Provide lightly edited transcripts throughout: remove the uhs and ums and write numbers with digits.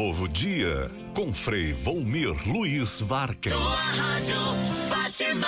novo dia com Frei Volmir Luiz Varken. Tua rádio Fátima.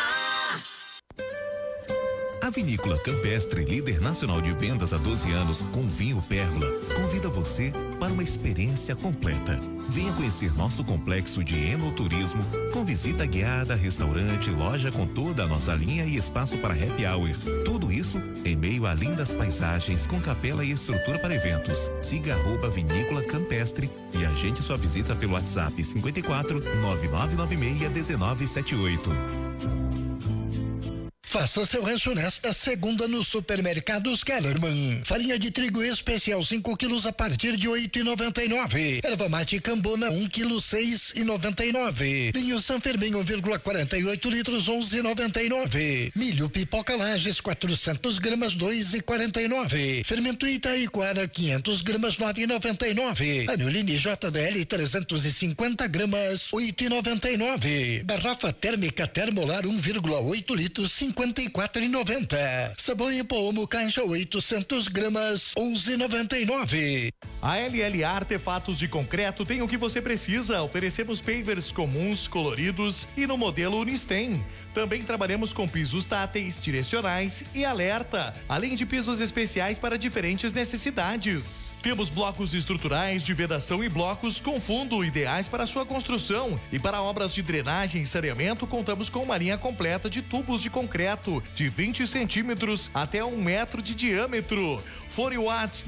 A Vinícola Campestre, líder nacional de vendas há 12 anos com vinho Pérgola, convida você para uma experiência completa. Venha conhecer nosso complexo de enoturismo com visita guiada, restaurante, loja com toda a nossa linha e espaço para happy hour. Tudo isso em meio a lindas paisagens com capela e estrutura para eventos. Siga @Vinícola Campestre e agende sua visita pelo WhatsApp 54 9996 1978. Faça seu rancho nesta segunda no Supermercados Kellerman. Farinha de trigo especial 5 quilos a partir de 8,99. Erva mate Cambona 1 quilo 6,99. Vinho San Firmino 1,48 litros 11,99. Milho Pipoca Lages 400 gramas 2,49. Fermento Itaiquara 500 gramas 9,99. Anilini JDL 350 gramas 8,99. Garrafa térmica Termolar 1,8 litros 54,90. Sabão em pó Omo caixa 800 gramas 11,99. A LLA Artefatos de Concreto tem o que você precisa. Oferecemos pavers comuns, coloridos e no modelo Unistem. Também trabalhamos com pisos táteis, direcionais e alerta, além de pisos especiais para diferentes necessidades. Temos blocos estruturais de vedação e blocos com fundo ideais para sua construção. E para obras de drenagem e saneamento, contamos com uma linha completa de tubos de concreto de 20 centímetros até 1 metro de diâmetro. Fone Whats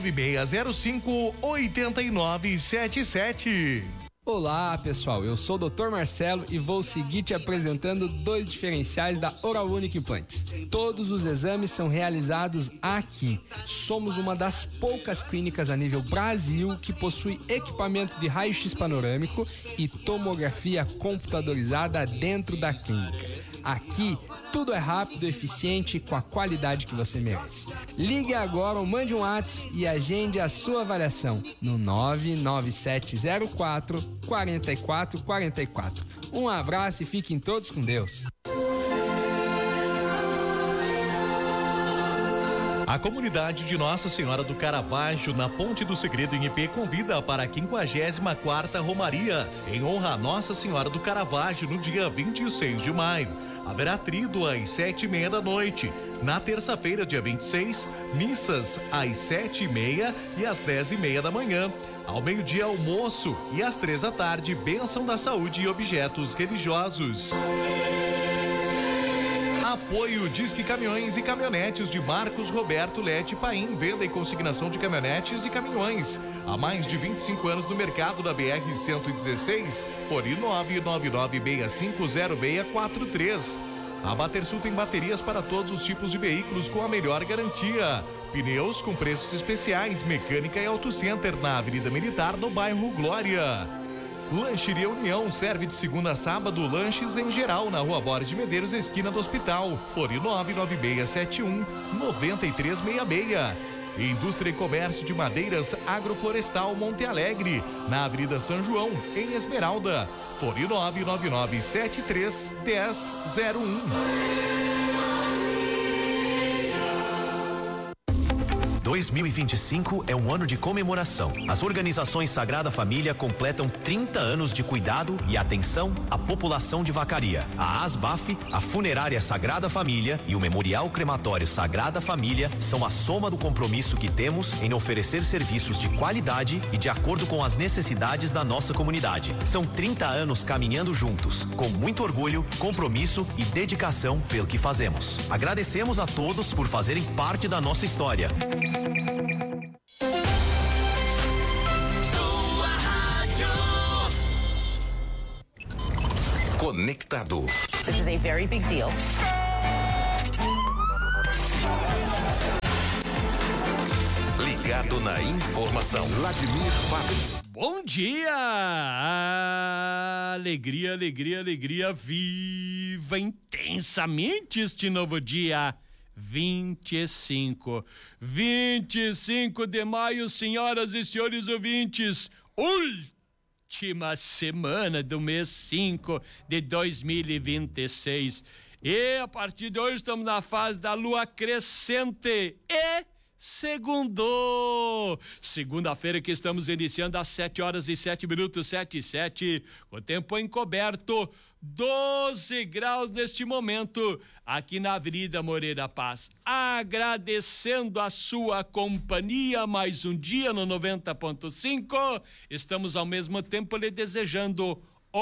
996058977. Olá pessoal, eu sou o Dr. Marcelo e vou seguir te apresentando 2 diferenciais da Oral Unique Implantes. Todos os exames são realizados aqui. Somos uma das poucas clínicas a nível Brasil que possui equipamento de raio-x panorâmico e tomografia computadorizada dentro da clínica. Aqui, tudo é rápido, eficiente e com a qualidade que você merece. Ligue agora ou mande um WhatsApp e agende a sua avaliação no 99704 4444. Um abraço e fiquem todos com Deus. A comunidade de Nossa Senhora do Caravaggio, na Ponte do Segredo em IP, convida para a 54ª Romaria, em honra a Nossa Senhora do Caravaggio, no dia 26 de maio. Haverá trido às 7:30 da noite. Na terça-feira, dia 26, missas às 7:30 e às 10:30 da manhã. Ao meio-dia, almoço e às 3 da tarde, bênção da saúde e objetos religiosos. Apoio Disque Caminhões e Caminhonetes de Marcos Roberto Lete Paim, venda e consignação de caminhonetes e caminhões. Há mais de 25 anos no mercado da BR-116, fone 999650643. A Batersul tem baterias para todos os tipos de veículos com a melhor garantia. Pneus com preços especiais, mecânica e auto center na Avenida Militar, no bairro Glória. Lancheria União, serve de segunda a sábado lanches em geral na Rua Borges de Medeiros, esquina do Hospital. Fone 99671-9366. Indústria e Comércio de Madeiras Agroflorestal Monte Alegre, na Avenida São João, em Esmeralda. Fone 99973-1001. 2025 é um ano de comemoração. As organizações Sagrada Família completam 30 anos de cuidado e atenção à população de Vacaria. A ASBAF, a Funerária Sagrada Família e o Memorial Crematório Sagrada Família são a soma do compromisso que temos em oferecer serviços de qualidade e de acordo com as necessidades da nossa comunidade. São 30 anos caminhando juntos, com muito orgulho, compromisso e dedicação pelo que fazemos. Agradecemos a todos por fazerem parte da nossa história. Conectado. This is a very big deal. Ligado na informação. Vladimir Fábio. Bom dia! Alegria, alegria, alegria. Viva intensamente este novo dia. 25 de maio, senhoras e senhores ouvintes, última semana do mês 5 de 2026. E a partir de hoje estamos na fase da lua crescente e Segundou! Segunda-feira que estamos iniciando às 7h07, 7h07, com o tempo encoberto, 12 graus neste momento, aqui na Avenida Moreira Paz. Agradecendo a sua companhia mais um dia no 90.5, estamos ao mesmo tempo lhe desejando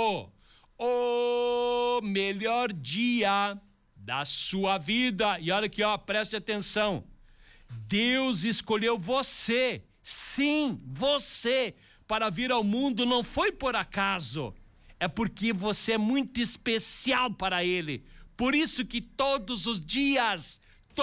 o melhor dia da sua vida. E olha aqui, ó, preste atenção. Deus escolheu você, sim, você, para vir ao mundo, não foi por acaso, é porque você é muito especial para Ele. Por isso que todos os dias,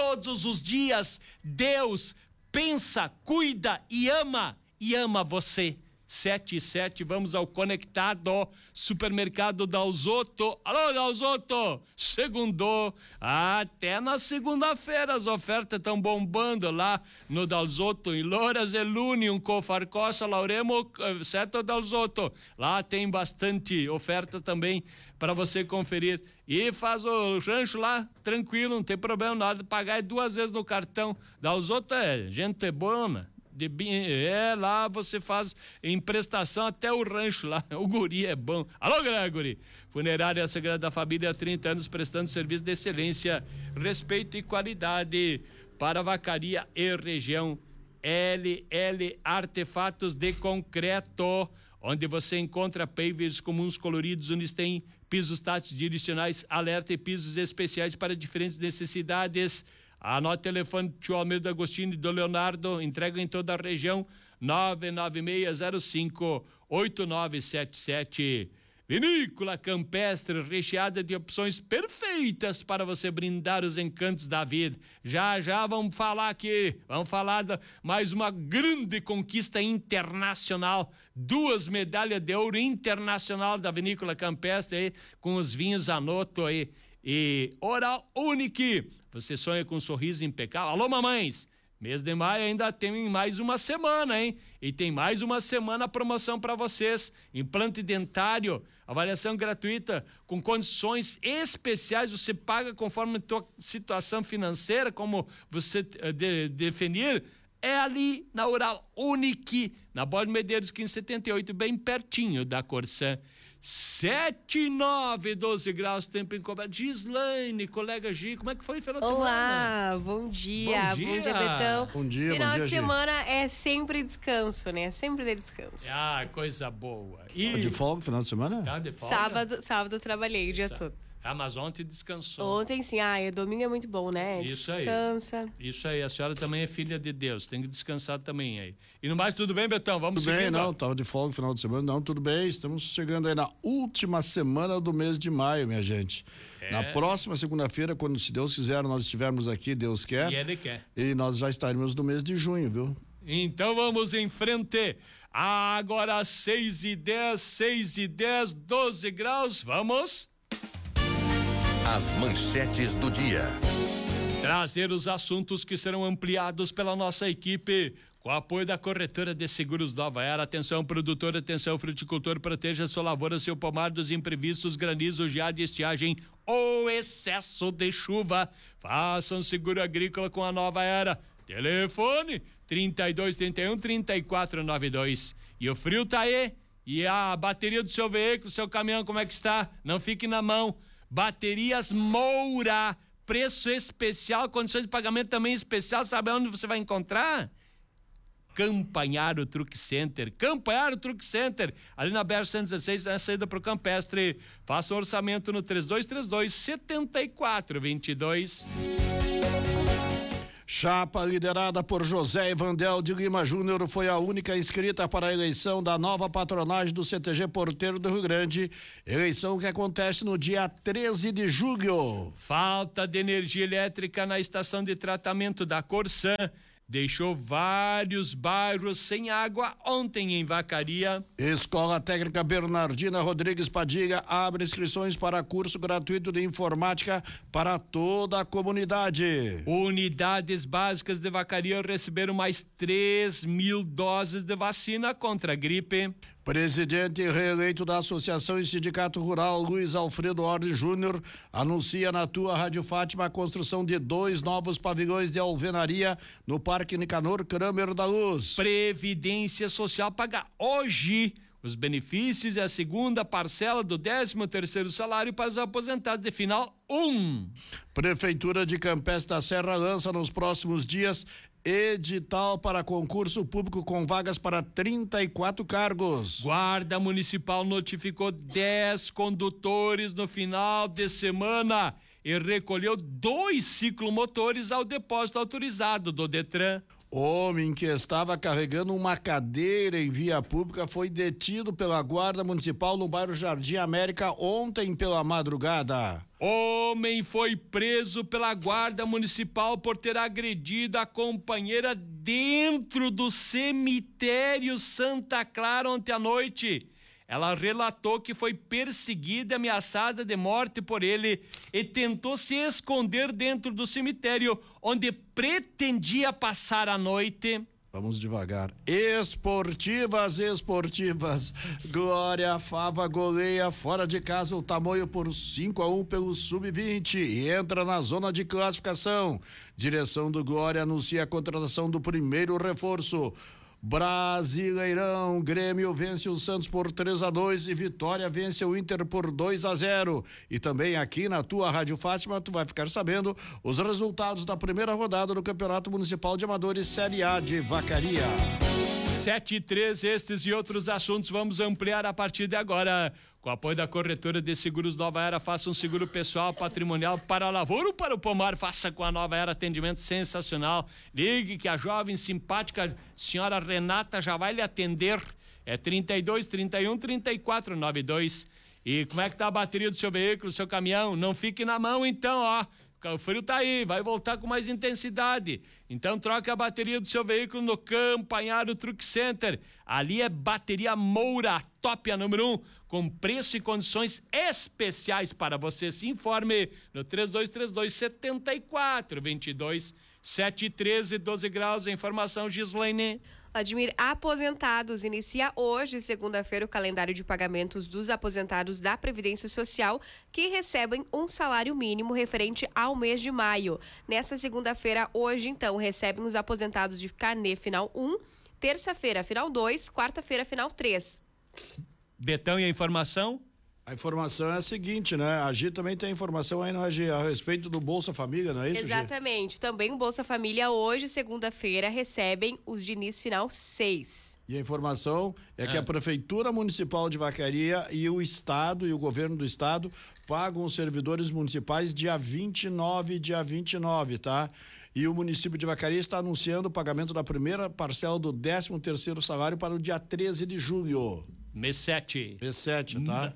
Deus pensa, cuida e ama você. 7:07, vamos ao conectado Supermercado Dalzotto. Alô, Dalzotto, segundou. Até na segunda-feira as ofertas estão bombando lá no Dalzotto, em Louras e Lune, um Cofarcossa, Lauremo, certo, Dalzotto? Lá tem bastante oferta também para você conferir. E faz o rancho lá, tranquilo, não tem problema, na hora de pagar é 2 vezes no cartão. Dalzotto é gente boa, lá você faz em prestação até o rancho lá, o guri é bom. Alô, Guri! Funerária Sagrada Família, há 30 anos prestando serviço de excelência, respeito e qualidade para Vacaria e região. LL Artefatos de Concreto, onde você encontra pavers comuns coloridos, Unistem, pisos táteis direcionais, alerta e pisos especiais para diferentes necessidades. Anote o telefone do tio Almeida Agostini e do Leonardo, entrega em toda a região, 99605-8977. Vinícola Campestre, recheada de opções perfeitas para você brindar os encantos da vida. Já vamos falar aqui, mais uma grande conquista internacional, 2 medalhas de ouro internacional da Vinícola Campestre, aí, com os vinhos Anoto aí. E Oral Unique, você sonha com um sorriso impecável? Alô, mamães, mês de maio ainda tem mais uma semana, hein? E tem mais uma semana a promoção para vocês. Implante dentário, avaliação gratuita, com condições especiais, você paga conforme a tua situação financeira, como você definir, é ali na Oral Unique, na Borda Medeiros 1578, bem pertinho da Corsã. 7:09, 12 graus, tempo encoberto. Gislaine, colega Gi, como é que foi o final de semana? Olá, bom dia, Betão. Bom dia, Final de semana é sempre descanso, né? É sempre de descanso. Coisa boa. E de folga, final de semana? De folga? Sábado eu trabalhei o dia todo. Mas ontem descansou. Ontem sim, domingo é muito bom, né? Isso Descansa. Aí. Isso aí, a senhora também é filha de Deus, tem que descansar também aí. E no mais, tudo bem, Betão? Vamos seguir. Tudo bem, não, tava de folga no final de semana, não, tudo bem, estamos chegando aí na última semana do mês de maio, minha gente. Na próxima segunda-feira, quando, se Deus quiser, nós estivermos aqui, Deus quer. E Ele quer. E nós já estaremos no mês de junho, viu? Então vamos em frente. Agora 6:10, 12 graus, vamos... As manchetes do dia. Trazer os assuntos que serão ampliados pela nossa equipe, com apoio da Corretora de Seguros Nova Era. Atenção, produtor, atenção, fruticultor, proteja sua lavoura, seu pomar dos imprevistos, granizo, geada, estiagem ou excesso de chuva. Faça um seguro agrícola com a Nova Era. Telefone 3231-3492. E o frio tá aí? E a bateria do seu veículo, seu caminhão, como é que está? Não fique na mão. Baterias Moura, preço especial, condições de pagamento também especial. Sabe onde você vai encontrar? Campanharo Truck Center. Campanharo Truck Center, ali na BR-116, na saída pro Campestre. Faça um orçamento no 3232-7422. Chapa liderada por José Evandel de Lima Júnior foi a única inscrita para a eleição da nova patronagem do CTG Porteiro do Rio Grande, eleição que acontece no dia 13 de julho. Falta de energia elétrica na estação de tratamento da Corsã deixou vários bairros sem água ontem em Vacaria. Escola Técnica Bernardina Rodrigues Padilha abre inscrições para curso gratuito de informática para toda a comunidade. Unidades básicas de Vacaria receberam mais 3.000 doses de vacina contra a gripe. Presidente reeleito da Associação e Sindicato Rural, Luiz Alfredo Orne Júnior, anuncia na tua Rádio Fátima a construção de 2 novos pavilhões de alvenaria no Parque Nicanor Kramer da Luz. Previdência Social paga hoje os benefícios e a segunda parcela do 13º salário para os aposentados de final 1. Prefeitura de Campestre da Serra lança nos próximos dias edital para concurso público com vagas para 34 cargos. Guarda Municipal notificou 10 condutores no final de semana e recolheu 2 ciclomotores ao depósito autorizado do Detran. Homem que estava carregando uma cadeira em via pública foi detido pela Guarda Municipal no bairro Jardim América ontem pela madrugada. Homem foi preso pela Guarda Municipal por ter agredido a companheira dentro do cemitério Santa Clara ontem à noite. Ela relatou que foi perseguida e ameaçada de morte por ele e tentou se esconder dentro do cemitério, onde pretendia passar a noite. Vamos devagar. Esportivas. Glória Fava goleia fora de casa o Tamoio por 5-1 pelo Sub-20 e entra na zona de classificação. Direção do Glória anuncia a contratação do primeiro reforço. Brasileirão, Grêmio vence o Santos por 3-2 e Vitória vence o Inter por 2-0. E também aqui na tua Rádio Fátima tu vai ficar sabendo os resultados da primeira rodada do Campeonato Municipal de Amadores Série A de Vacaria. 7:13, estes e outros assuntos vamos ampliar a partir de agora. Com o apoio da Corretora de Seguros Nova Era, faça um seguro pessoal, patrimonial para a lavoura ou para o pomar. Faça com a Nova Era, atendimento sensacional. Ligue que a jovem simpática senhora Renata já vai lhe atender. É 32 31 34 92. E como é que tá a bateria do seu veículo, seu caminhão? Não fique na mão então, ó. O frio tá aí, vai voltar com mais intensidade. Então troque a bateria do seu veículo no Campanharo Truck Center. Ali é bateria Moura, top a número 1, com preço e condições especiais para você. Se informe no 3232-7422, 713, 12 graus. A informação, Gislaine. Admir Aposentados inicia hoje, segunda-feira, o calendário de pagamentos dos aposentados da Previdência Social que recebem um salário mínimo referente ao mês de maio. Nessa segunda-feira, hoje, então, recebem os aposentados de carnê final 1, terça-feira, final 2, quarta-feira, final 3. Betão, e a informação? A informação é a seguinte, né? A Gi também tem informação aí, a Gi, a respeito do Bolsa Família, não é isso, Exatamente. Gi? Também o Bolsa Família hoje, segunda-feira, recebem os Diniz final 6. E a informação é que a Prefeitura Municipal de Vacaria e o Estado e o Governo do Estado pagam os servidores municipais dia 29, tá? E o município de Vacaria está anunciando o pagamento da primeira parcela do 13º salário para o dia 13 de julho. Mês 7, tá?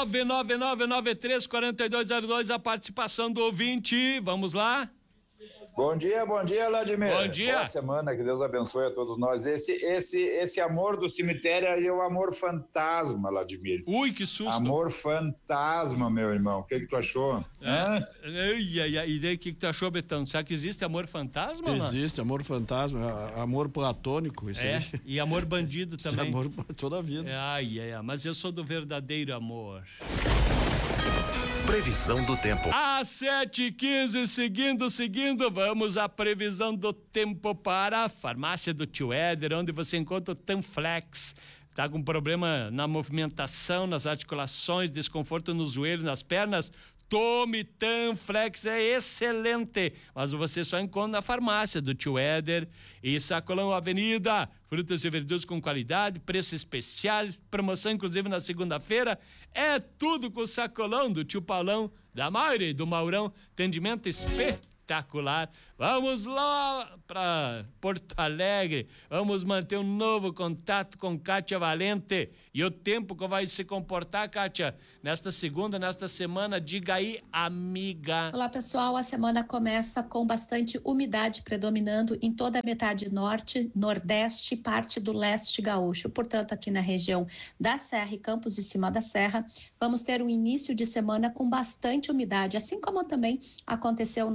999934202, a participação do ouvinte. Vamos lá. Bom dia, Vladimir. Bom dia. Boa semana, que Deus abençoe a todos nós. Esse amor do cemitério aí é o amor fantasma, Vladimir. Ui, que susto. Amor fantasma, meu irmão. O que tu achou? E daí, o que tu achou, Betão? Será que existe amor fantasma? Existe, amor fantasma, amor platônico, isso aí. E amor bandido também. Amor toda a vida. Mas eu sou do verdadeiro amor. Previsão do tempo. Às 7h15, seguindo, vamos à previsão do tempo para a farmácia do Tio Éder, onde você encontra o Tanflex. Tá com problema na movimentação, nas articulações, desconforto nos joelhos, nas pernas? Tome Tanflex, é excelente, mas você só encontra na farmácia do Tio Éder. E Sacolão Avenida, frutas e verduras com qualidade, preço especial, promoção inclusive na segunda-feira. É tudo com o Sacolão do Tio Paulão, da Mayra e do Maurão, atendimento espetacular. Vamos lá para Porto Alegre, vamos manter um novo contato com Kátia Valente. E o tempo que vai se comportar, Kátia, nesta semana, diga aí, amiga. Olá, pessoal, a semana começa com bastante umidade predominando em toda a metade norte, nordeste e parte do leste gaúcho. Portanto, aqui na região da Serra e Campos de Cima da Serra, vamos ter um início de semana com bastante umidade, assim como também aconteceu no final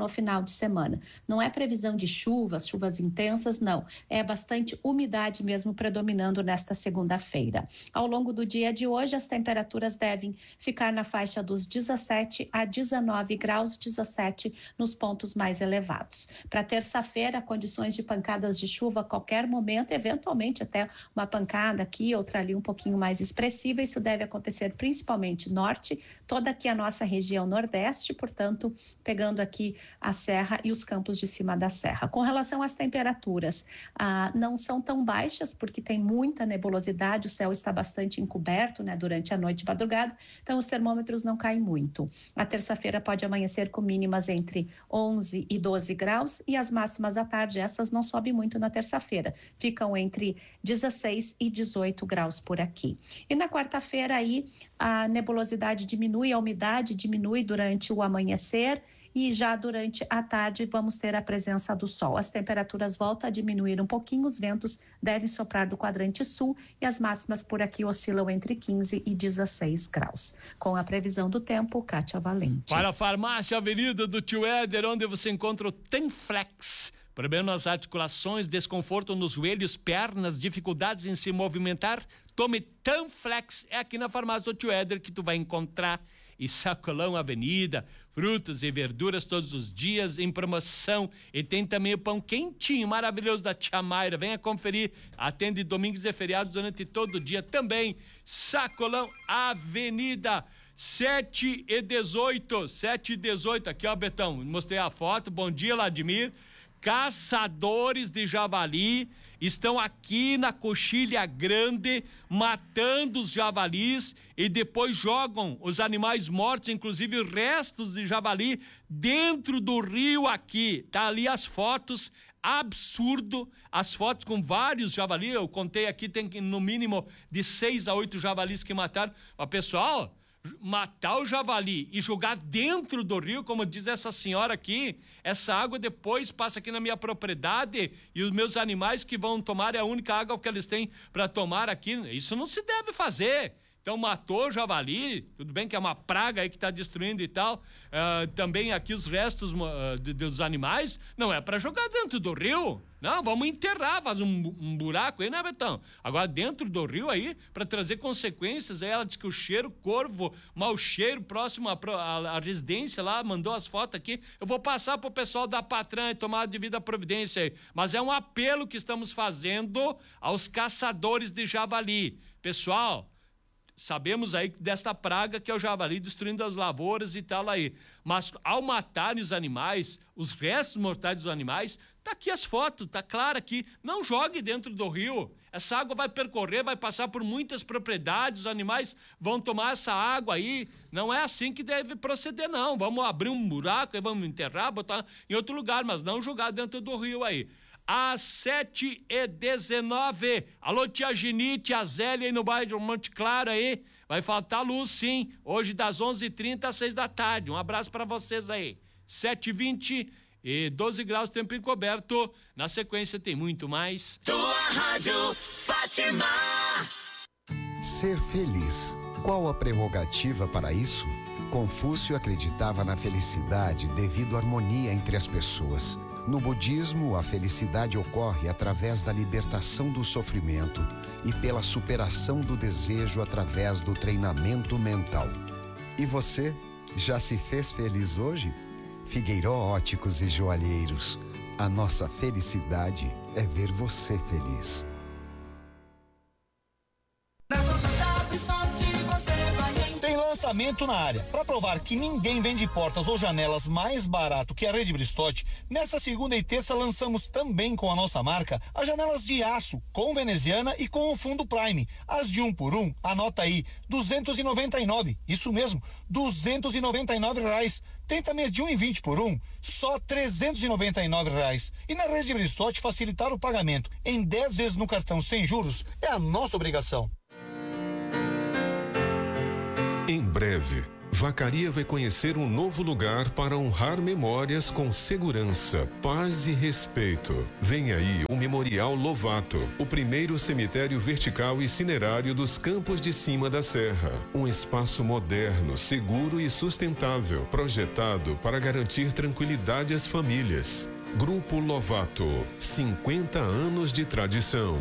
de semana. Não é previsão de chuvas intensas, não. É bastante umidade mesmo predominando nesta segunda-feira. Ao longo do dia de hoje, as temperaturas devem ficar na faixa dos 17 a 19 graus, 17 nos pontos mais elevados. Para terça-feira, condições de pancadas de chuva a qualquer momento, eventualmente até uma pancada aqui, outra ali um pouquinho mais expressiva. Isso deve acontecer principalmente norte, toda aqui a nossa região nordeste, portanto, pegando aqui a serra e os campos de cima da serra. Com relação às temperaturas, não são tão baixas porque tem muita nebulosidade, o céu está bastante encoberto, né, durante a noite e madrugada, então os termômetros não caem muito. A terça-feira pode amanhecer com mínimas entre 11 e 12 graus e as máximas à tarde, essas não sobem muito na terça-feira, ficam entre 16 e 18 graus por aqui. E na quarta-feira aí a nebulosidade diminui, a umidade diminui durante o amanhecer e já durante a tarde vamos ter a presença do sol. As temperaturas voltam a diminuir um pouquinho, os ventos devem soprar do quadrante sul e as máximas por aqui oscilam entre 15 e 16 graus. Com a previsão do tempo, Kátia Valente. Para a Farmácia Avenida do Tio Éder, onde você encontra o Tenflex. Problema nas articulações, desconforto nos joelhos, pernas, dificuldades em se movimentar? Tome Tenflex. É aqui na Farmácia do Tio Éder que tu vai encontrar. E Sacolão Avenida, frutas e verduras todos os dias em promoção. E tem também o pão quentinho, maravilhoso da Tia Mayra. Venha conferir. Atende domingos e feriados durante todo o dia também. Sacolão Avenida. 7h18. Aqui, ó, Betão. Mostrei a foto. Bom dia, Vladimir. Caçadores de javali estão aqui na Coxilha Grande matando os javalis e depois jogam os animais mortos, inclusive restos de javali, dentro do rio aqui. Tá ali as fotos, absurdo, as fotos com vários javalis. Eu contei aqui, tem no mínimo de 6 a 8 javalis que mataram. Mas, pessoal, matar o javali e jogar dentro do rio, como diz essa senhora aqui, essa água depois passa aqui na minha propriedade e os meus animais que vão tomar é a única água que eles têm para tomar aqui. Isso não se deve fazer. Então matou o javali, tudo bem que é uma praga aí que está destruindo e tal, também aqui os restos dos animais, não é para jogar dentro do rio. Não, vamos enterrar, faz um buraco aí, né, Betão? Agora dentro do rio aí, para trazer consequências, aí ela diz que o cheiro, corvo, mau cheiro, próximo à residência lá, mandou as fotos aqui. Eu vou passar pro pessoal da Patran e tomar a devida providência aí. Mas é um apelo que estamos fazendo aos caçadores de javali. Pessoal, sabemos aí desta praga que é o javali destruindo as lavouras e tal aí. Mas ao matarem os animais, os restos mortais dos animais, tá aqui as fotos, tá claro aqui. Não jogue dentro do rio. Essa água vai percorrer, vai passar por muitas propriedades, os animais vão tomar essa água aí. Não é assim que deve proceder, não. Vamos abrir um buraco e vamos enterrar, botar em outro lugar, mas não jogar dentro do rio aí. Às 7h19. Alô, tia Gini, tia Zélia aí no bairro de Monte Claro aí. Vai faltar luz, sim. Hoje das 11h30 às 6 da tarde. Um abraço pra vocês aí. 7h20 e 12 graus, tempo encoberto. Na sequência tem muito mais. Tua Rádio Fátima. Ser feliz. Qual a prerrogativa para isso? Confúcio acreditava na felicidade devido à harmonia entre as pessoas. No budismo, a felicidade ocorre através da libertação do sofrimento e pela superação do desejo através do treinamento mental. E você, já se fez feliz hoje? Figueiró Óticos e Joalheiros. A nossa felicidade é ver você feliz. Tem lançamento na área. Para provar que ninguém vende portas ou janelas mais barato que a Rede Bristotti, nesta segunda e terça lançamos também com a nossa marca as janelas de aço, com veneziana e com o fundo Prime. As de 1 por 1, anota aí, R$299. Isso mesmo, R$299. Tem também de 1,20 por 1, só R$399. E na Rede Bristotti, facilitar o pagamento em 10 vezes no cartão sem juros é a nossa obrigação. Em breve, Vacaria vai conhecer um novo lugar para honrar memórias com segurança, paz e respeito. Vem aí o Memorial Lovato, o primeiro cemitério vertical e cinerário dos Campos de Cima da Serra. Um espaço moderno, seguro e sustentável, projetado para garantir tranquilidade às famílias. Grupo Lovato, 50 anos de tradição.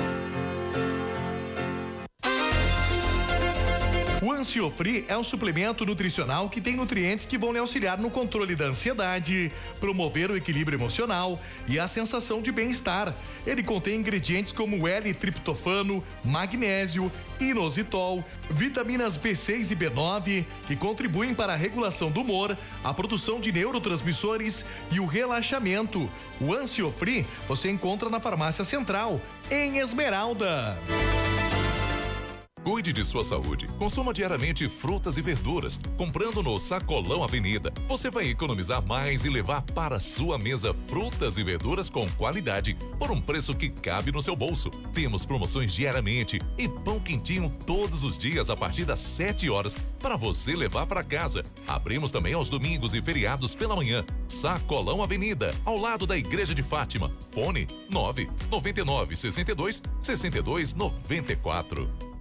O Ansiofri é um suplemento nutricional que tem nutrientes que vão lhe auxiliar no controle da ansiedade, promover o equilíbrio emocional e a sensação de bem-estar. Ele contém ingredientes como L-triptofano, magnésio, inositol, vitaminas B6 e B9, que contribuem para a regulação do humor, a produção de neurotransmissores e o relaxamento. O Ansiofri você encontra na Farmácia Central, em Esmeralda. Cuide de sua saúde. Consuma diariamente frutas e verduras. Comprando no Sacolão Avenida, você vai economizar mais e levar para sua mesa frutas e verduras com qualidade por um preço que cabe no seu bolso. Temos promoções diariamente e pão quentinho todos os dias a partir das 7 horas para você levar para casa. Abrimos também aos domingos e feriados pela manhã. Sacolão Avenida, ao lado da Igreja de Fátima. Fone 999 62 62 94.